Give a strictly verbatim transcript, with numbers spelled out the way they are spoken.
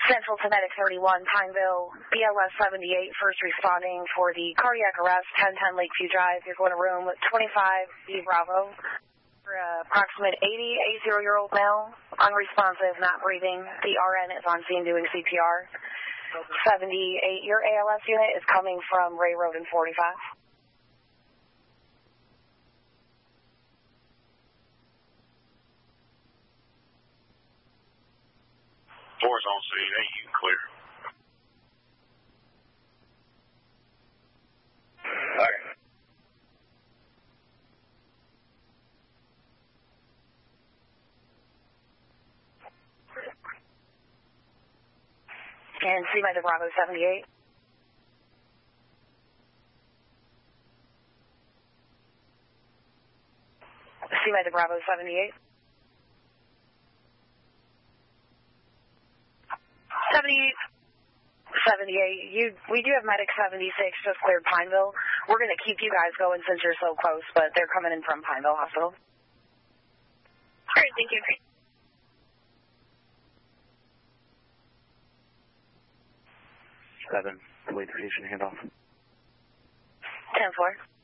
Central to Medic thirty-one, Pineville, B L S seventy-eight, first responding for the cardiac arrest, ten ten Lakeview Drive. You're going to room twenty-five, B Bravo. For uh, approximate eighty, eighty-year-old male, unresponsive, not breathing. The R N is on scene doing C P R. seventy-eight, your A L S unit is coming from Ray Road in forty-five. Four's on scene, eight, you can clear. Okay. And C Medic Bravo seventy-eight. C Medic Bravo seventy-eight. seventy-eight. seventy-eight. You, we do have Medic seventy-six just cleared Pineville. We're going to keep you guys going since you're so close, but they're coming in from Pineville Hospital. All right, thank you. Seven, wait for station handoff. ten four.